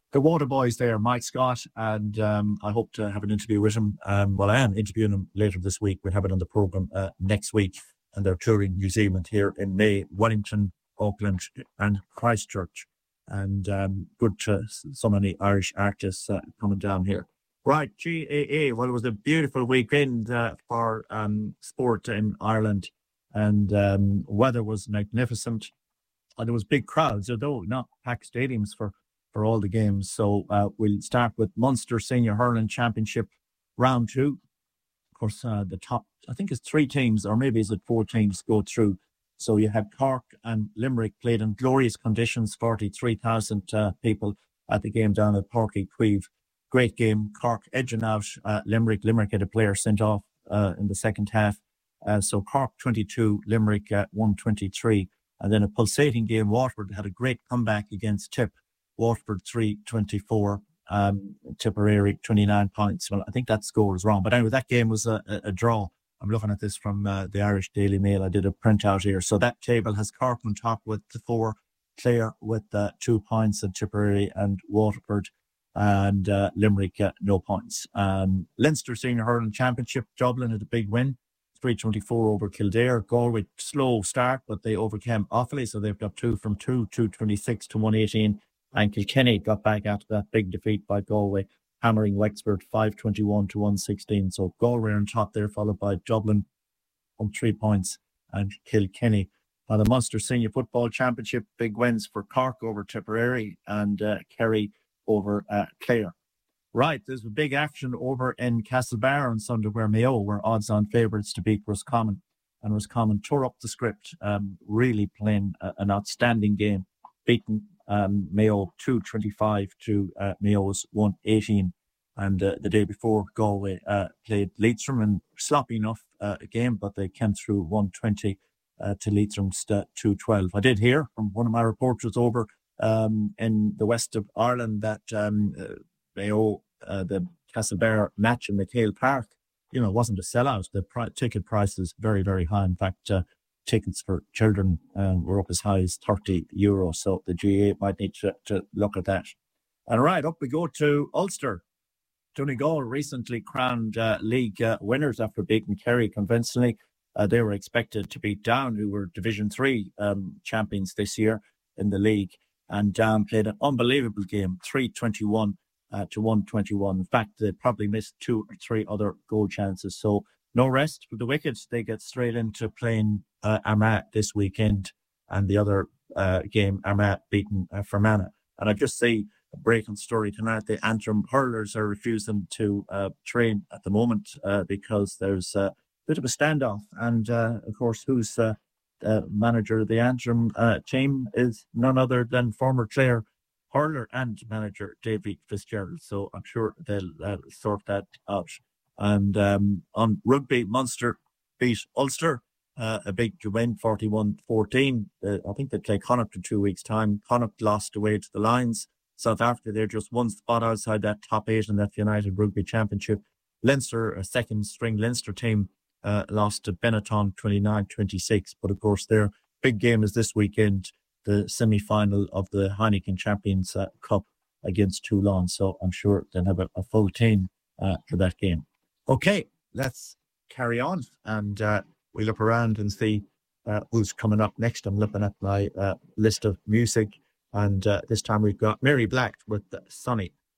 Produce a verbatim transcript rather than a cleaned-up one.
the Water Boys there, Mike Scott, and um, I hope to have an interview with him. Um, well, I am interviewing him later this week. We'll have it on the programme uh, next week. And they're touring New Zealand here in May, Wellington, Auckland and Christchurch. And um, good to so many Irish artists uh, coming down here. Right, G A A. Well, it was a beautiful weekend uh, for um, sport in Ireland. And um, weather was magnificent. And there was big crowds, although not packed stadiums for for all the games. So uh, we'll start with Munster Senior Hurling Championship round two. Of course, uh, the top, I think it's three teams, or maybe is it four teams go through. So you had Cork and Limerick played in glorious conditions, forty-three thousand uh, people at the game down at Páirc Uí Chaoimh. Great game. Cork edging out uh, Limerick. Limerick had a player sent off uh, in the second half. Uh, so Cork twenty-two, Limerick uh, one twenty-three. And then a pulsating game. Waterford had a great comeback against Tip. Waterford three twenty-four, um, Tipperary twenty-nine points. Well, I think that score is wrong. But anyway, that game was a, a, a draw. I'm looking at this from uh, the Irish Daily Mail. I did a printout here. So that table has Cork on top with the four, Clare with uh, two points, and Tipperary and Waterford and uh, Limerick uh, no points. Um, Leinster Senior Hurling Championship, Dublin had a big win. three twenty-four over Kildare. Galway, slow start, but they overcame Offaly. So they've got two from two, two twenty-six to one eighteen. And Kilkenny got back after that big defeat by Galway, hammering Wexford five twenty-one to one sixteen. So Galway on top there, followed by Dublin on three points and Kilkenny. Now the Munster Senior Football Championship, big wins for Cork over Tipperary and uh, Kerry over uh, Clare. Right, there's a big action over in Castlebar on Sunday where Mayo were odds-on favourites to beat Roscommon. And Roscommon tore up the script, um, really playing a, an outstanding game, beating Um, Mayo two twenty-five to uh, Mayo's one eighteen. And uh, the day before, Galway uh, played Leitrim, and sloppy enough uh, game, but they came through one twenty uh, to Leitrim's uh, two twelve. I did hear from one of my reporters over um, in the west of Ireland that um, uh, Mayo, uh, the Castlebar match in McHale Park, you know, wasn't a sellout. The pri- ticket price is very, very high. In fact, uh, tickets for children um, were up as high as thirty euros. So the G A might need to, to look at that. And right, up we go to Ulster. Donegal recently crowned uh, league uh, winners after beating Kerry convincingly. Uh, they were expected to beat Down, who were Division three um, champions this year in the league. And Down played an unbelievable game, three twenty-one uh, to one twenty-one. In fact, they probably missed two or three other goal chances. So no rest for the wicked. They get straight into playing uh, Armagh this weekend, and the other uh, game, Armagh beating uh, Fermanagh. And I just see a breaking story tonight. The Antrim hurlers are refusing to uh, train at the moment uh, because there's a bit of a standoff. And uh, of course, who's uh, the manager of the Antrim uh, team is none other than former Clare hurler and manager Davy Fitzgerald. So I'm sure they'll uh, sort that out. And um, on rugby, Munster beat Ulster, uh, a big win, forty-one fourteen. Uh, I think they play Connacht in two weeks' time. Connacht lost away to the Lions. South Africa, they're just one spot outside that top eight in that United Rugby Championship. Leinster, a second-string Leinster team, uh, lost to Benetton twenty-nine twenty-six. But of course, their big game is this weekend, the semi-final of the Heineken Champions uh, Cup against Toulon. So I'm sure they'll have a, a full team uh, for that game. Okay, let's carry on, and uh, we look around and see uh, who's coming up next. I'm looking at my uh, list of music, and uh, this time we've got Mary Black with uh, Sunny.